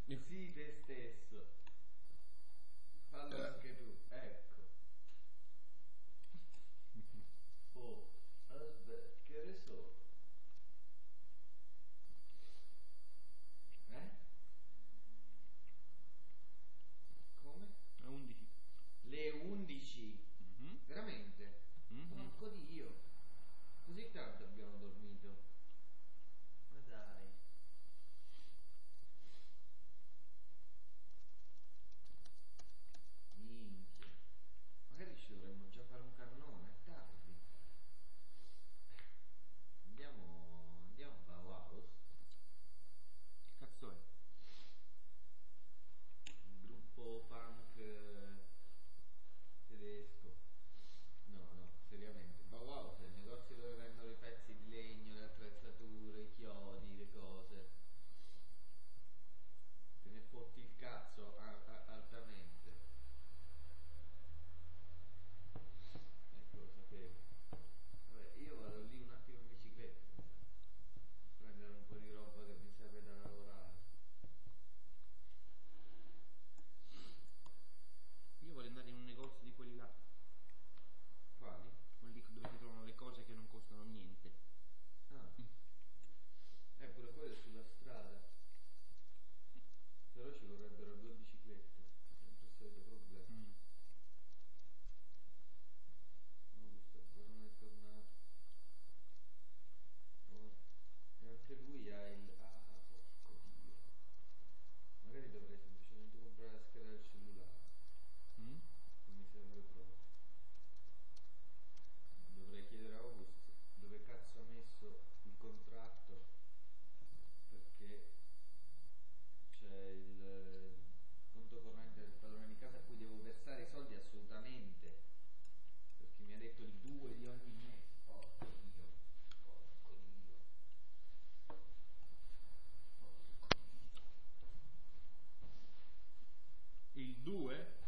Sii te stesso. Fallo anche tu, ecco. Oh, aspetta, che ore sono? Come? Le 11. Le 11? Veramente? Porco Dio. Così tanto abbiamo dormito. Ma dai. Minchia. Magari ci dovremmo già fare un cannone, è tardi. Andiamo a Bauhaus. Che cazzo è? Un gruppo punk tedesco. No, seriamente. Bauhaus è il negozio dove vendono i pezzi di legno, le attrezzature, i chiodi, le cose. Te ne fotti il cazzo altamente. Ecco, lo sapevo. Vabbè, io vado lì un attimo in bicicletta, prendere un po' di roba che mi serve da lavorare. Io voglio andare in un negozio di quelli là. Quali? Quelli dove si trovano le cose che non costano niente. Ah. Pure quello è sulla strada. Però ci vorrebbero 2 biciclette. Sempre il solito problema. Questo non è tornato. E anche lui ha il... Ah, porco Dio. Magari dovrei semplicemente comprare la scheda del cellulare. Che mi serve proprio. Dovrei chiedere a August dove cazzo ha messo il contratto, perché c'è il conto corrente del padrone di casa a cui devo versare i soldi assolutamente, perché mi ha detto il 2 di ogni mese. Porco Dio. Porco Dio. Il 2?